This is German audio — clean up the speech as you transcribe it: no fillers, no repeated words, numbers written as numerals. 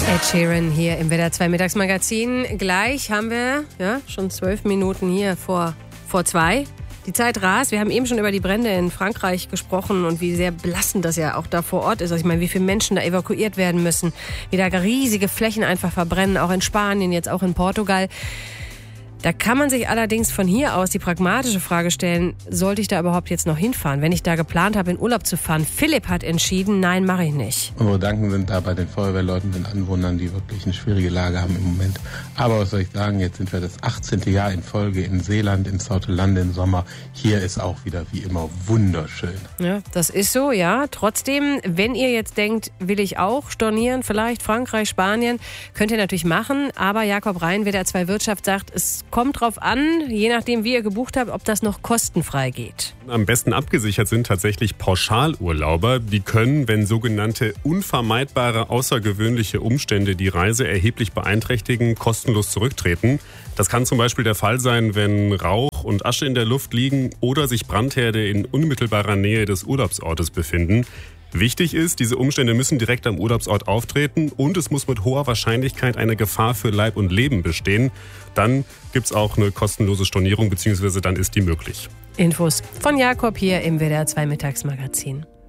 Ed Sheeran hier im WDR 2 Mittagsmagazin. Gleich haben wir schon 12 Minuten hier vor 2. Die Zeit rast. Wir haben eben schon über die Brände in Frankreich gesprochen und wie sehr belastend das ja auch da vor Ort ist. Also ich meine, wie viele Menschen da evakuiert werden müssen, wie da riesige Flächen einfach verbrennen, auch in Spanien, jetzt auch in Portugal. Da kann man sich allerdings von hier aus die pragmatische Frage stellen, sollte ich da überhaupt jetzt noch hinfahren, wenn ich da geplant habe, in Urlaub zu fahren? Philipp hat entschieden, nein, mache ich nicht. Unsere Gedanken sind da bei den Feuerwehrleuten, den Anwohnern, die wirklich eine schwierige Lage haben im Moment. Aber was soll ich sagen, jetzt sind wir das 18. Jahr in Folge in Seeland, in Sautelande im Sommer. Hier ist auch wieder wie immer wunderschön. Ja, das ist so, ja. Trotzdem, wenn ihr jetzt denkt, will ich auch stornieren, vielleicht Frankreich, Spanien, könnt ihr natürlich machen. Aber Jakob Rhein, WDR 2 Wirtschaft, sagt, es kommt drauf an, je nachdem wie ihr gebucht habt, ob das noch kostenfrei geht. Am besten abgesichert sind tatsächlich Pauschalurlauber. Die können, wenn sogenannte unvermeidbare außergewöhnliche Umstände die Reise erheblich beeinträchtigen, kostenlos zurücktreten. Das kann zum Beispiel der Fall sein, wenn Rauch und Asche in der Luft liegen oder sich Brandherde in unmittelbarer Nähe des Urlaubsortes befinden. Wichtig ist, diese Umstände müssen direkt am Urlaubsort auftreten und es muss mit hoher Wahrscheinlichkeit eine Gefahr für Leib und Leben bestehen. Dann gibt's auch eine kostenlose Stornierung, beziehungsweise dann ist die möglich. Infos von Jakob hier im WDR 2 Mittagsmagazin.